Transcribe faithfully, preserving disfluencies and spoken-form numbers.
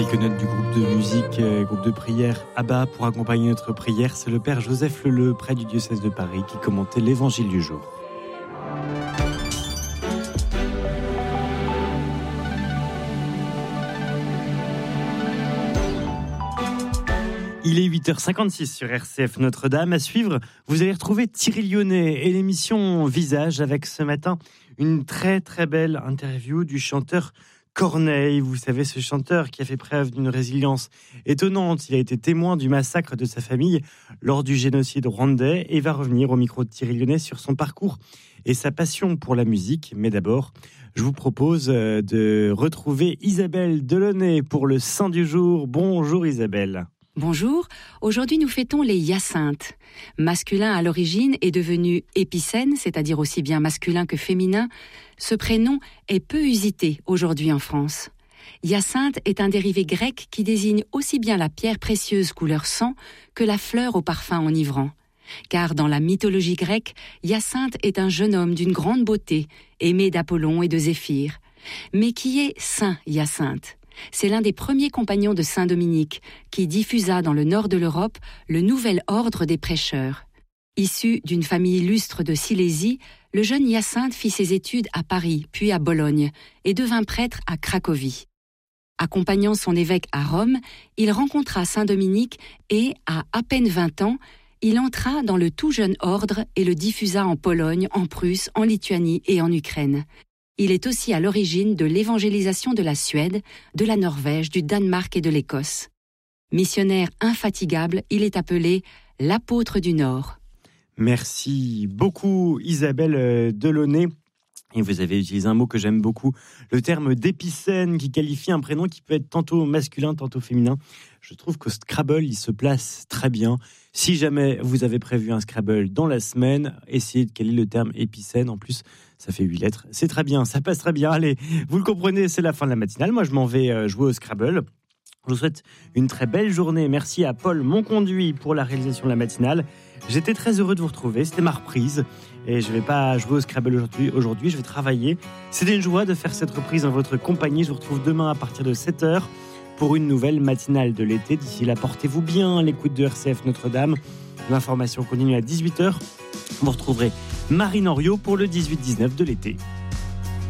Quelques notes du groupe de musique, euh, groupe de prière Abba pour accompagner notre prière. C'est le père Joseph Leleu, près du diocèse de Paris, qui commentait l'évangile du jour. Il est huit heures cinquante-six sur R C F Notre-Dame. À suivre, vous allez retrouver Thierry Lyonnais et l'émission Visage avec ce matin une très très belle interview du chanteur Corneille. Vous savez, ce chanteur qui a fait preuve d'une résilience étonnante. Il a été témoin du massacre de sa famille lors du génocide rwandais et va revenir au micro de Thierry Lyonnais sur son parcours et sa passion pour la musique. Mais d'abord, je vous propose de retrouver Isabelle Delaunay pour le Saint du jour. Bonjour Isabelle. Bonjour, aujourd'hui nous fêtons les Hyacinthes. Masculin à l'origine est devenu épicène, c'est-à-dire aussi bien masculin que féminin. Ce prénom est peu usité aujourd'hui en France. Hyacinthe est un dérivé grec qui désigne aussi bien la pierre précieuse couleur sang que la fleur au parfum enivrant. Car dans la mythologie grecque, Hyacinthe est un jeune homme d'une grande beauté, aimé d'Apollon et de Zéphyr. Mais qui est Saint Hyacinthe ? C'est l'un des premiers compagnons de Saint Dominique qui diffusa dans le nord de l'Europe le nouvel ordre des prêcheurs. Issu d'une famille illustre de Silésie, le jeune Hyacinthe fit ses études à Paris, puis à Bologne, et devint prêtre à Cracovie. Accompagnant son évêque à Rome, il rencontra Saint Dominique et, à à peine vingt ans, il entra dans le tout jeune ordre et le diffusa en Pologne, en Prusse, en Lituanie et en Ukraine. Il est aussi à l'origine de l'évangélisation de la Suède, de la Norvège, du Danemark et de l'Écosse. Missionnaire infatigable, il est appelé l'apôtre du Nord. Merci beaucoup Isabelle Delaunay. Et vous avez utilisé un mot que j'aime beaucoup, le terme d'épicène qui qualifie un prénom qui peut être tantôt masculin, tantôt féminin. Je trouve que Scrabble, il se place très bien. Si jamais vous avez prévu un Scrabble dans la semaine, essayez de caler le terme épicène. En plus, ça fait huit lettres. C'est très bien, ça passe très bien. Allez, vous le comprenez, c'est la fin de la matinale. Moi, je m'en vais jouer au Scrabble. Je vous souhaite une très belle journée. Merci à Paul Monconduit pour la réalisation de la matinale. J'étais très heureux de vous retrouver. C'était ma reprise. Et je ne vais pas jouer au Scrabble aujourd'hui. Aujourd'hui, je vais travailler. C'était une joie de faire cette reprise en votre compagnie. Je vous retrouve demain à partir de sept heures pour une nouvelle matinale de l'été. D'ici là, portez-vous bien à l'écoute de R C F Notre-Dame. L'information continue à dix-huit heures. Vous retrouverez Marine Henriot pour le dix-huit dix-neuf de l'été.